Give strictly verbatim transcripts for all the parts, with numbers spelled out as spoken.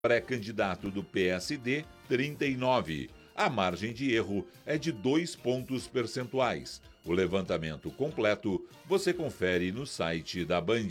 pré-candidato do P S D, trinta e nove. A margem de erro é de dois pontos percentuais. O levantamento completo você confere no site da Band.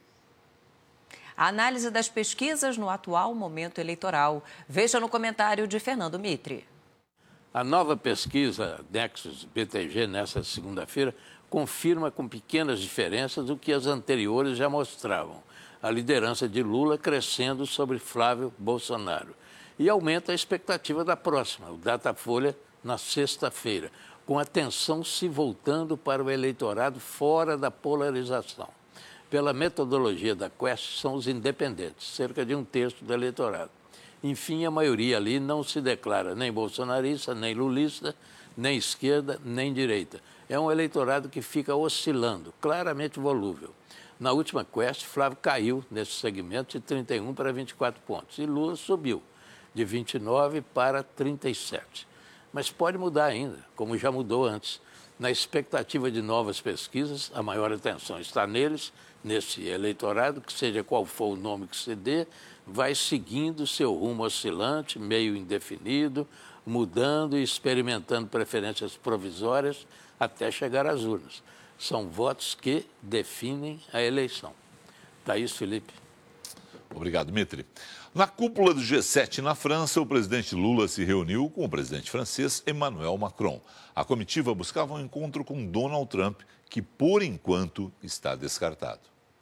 A análise das pesquisas no atual momento eleitoral. Veja no comentário de Fernando Mitre. A nova pesquisa Nexus B T G nesta segunda-feira confirma com pequenas diferenças o que as anteriores já mostravam. A liderança de Lula crescendo sobre Flávio Bolsonaro. E aumenta a expectativa da próxima, o Datafolha, na sexta-feira, com a atenção se voltando para o eleitorado fora da polarização. Pela metodologia da Quest, são os independentes, cerca de um terço do eleitorado. Enfim, a maioria ali não se declara nem bolsonarista, nem lulista, nem esquerda, nem direita. É um eleitorado que fica oscilando, claramente volúvel. Na última Quest, Flávio caiu nesse segmento de trinta e um para vinte e quatro pontos e Lula subiu de vinte e nove para trinta e sete. Mas pode mudar ainda, como já mudou antes. Na expectativa de novas pesquisas, a maior atenção está neles, nesse eleitorado, que seja qual for o nome que se dê, vai seguindo seu rumo oscilante, meio indefinido, mudando e experimentando preferências provisórias até chegar às urnas. São votos que definem a eleição. Thaís Felipe. Obrigado, Mitre. Na cúpula do G sete na França, o presidente Lula se reuniu com o presidente francês Emmanuel Macron. A comitiva buscava um encontro com Donald Trump, que, por enquanto, está descartado.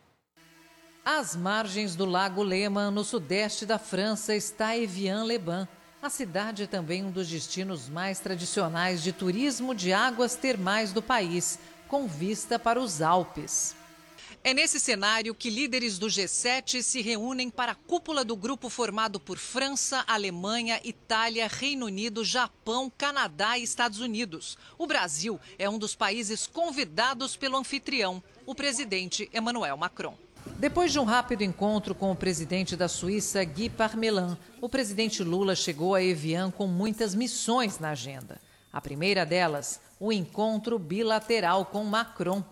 Às margens do Lago Léman, no sudeste da França, está Evian-les-Bains. A cidade é também um dos destinos mais tradicionais de turismo de águas termais do país, com vista para os Alpes. É nesse cenário que líderes do G sete se reúnem para a cúpula do grupo formado por França, Alemanha, Itália, Reino Unido, Japão, Canadá e Estados Unidos. O Brasil é um dos países convidados pelo anfitrião, o presidente Emmanuel Macron. Depois de um rápido encontro com o presidente da Suíça, Guy Parmelin, o presidente Lula chegou a Evian com muitas missões na agenda. A primeira delas, o encontro bilateral com Macron.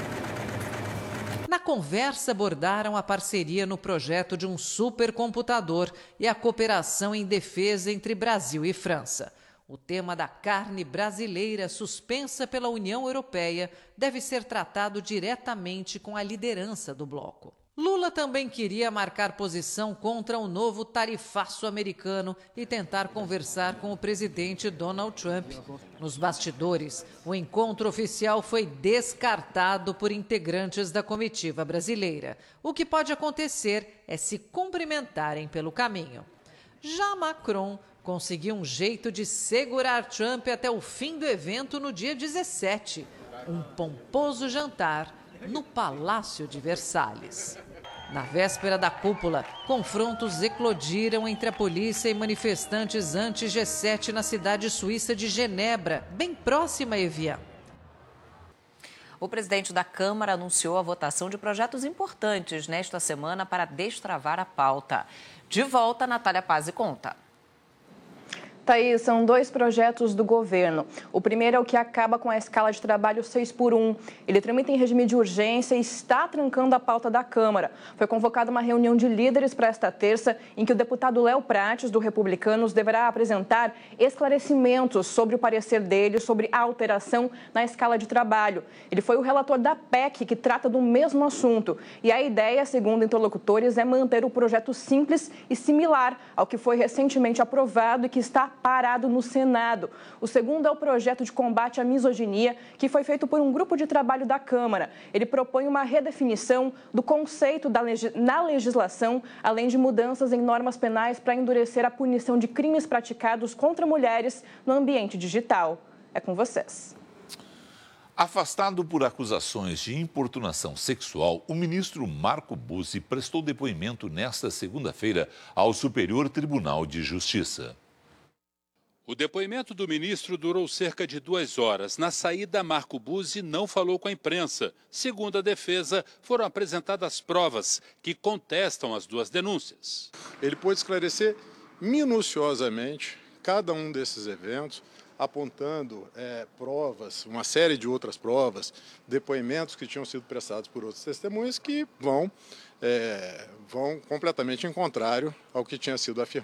Na conversa, abordaram a parceria no projeto de um supercomputador e a cooperação em defesa entre Brasil e França. O tema da carne brasileira suspensa pela União Europeia deve ser tratado diretamente com a liderança do bloco. Lula também queria marcar posição contra o novo tarifaço americano e tentar conversar com o presidente Donald Trump. Nos bastidores, o encontro oficial foi descartado por integrantes da comitiva brasileira. O que pode acontecer é se cumprimentarem pelo caminho. Já Macron conseguiu um jeito de segurar Trump até o fim do evento no dia dezessete, um pomposo jantar no Palácio de Versalhes. Na véspera da cúpula, confrontos eclodiram entre a polícia e manifestantes anti-G sete na cidade suíça de Genebra, bem próxima a Evian. O presidente da Câmara anunciou a votação de projetos importantes nesta semana para destravar a pauta. De volta, Natália Pazzi conta. Thaís, são dois projetos do governo. O primeiro é o que acaba com a escala de trabalho seis por um. Ele tramita em regime de urgência e está trancando a pauta da Câmara. Foi convocada uma reunião de líderes para esta terça, em que o deputado Léo Prates, do Republicanos, deverá apresentar esclarecimentos sobre o parecer dele sobre a alteração na escala de trabalho. Ele foi o relator da P E C, que trata do mesmo assunto. E a ideia, segundo interlocutores, é manter o projeto simples e similar ao que foi recentemente aprovado e que está parado no Senado. O segundo é o projeto de combate à misoginia, que foi feito por um grupo de trabalho da Câmara. Ele propõe uma redefinição do conceito da leg... na legislação, além de mudanças em normas penais para endurecer a punição de crimes praticados contra mulheres no ambiente digital. É com vocês. Afastado por acusações de importunação sexual, o ministro Marco Bussi prestou depoimento nesta segunda-feira ao Superior Tribunal de Justiça. O depoimento do ministro durou cerca de duas horas. Na saída, Marco Bussi não falou com a imprensa. Segundo a defesa, foram apresentadas provas que contestam as duas denúncias. Ele pôde esclarecer minuciosamente cada um desses eventos, apontando é, provas, uma série de outras provas, depoimentos que tinham sido prestados por outros testemunhas que vão, é, vão completamente em contrário ao que tinha sido afirmado.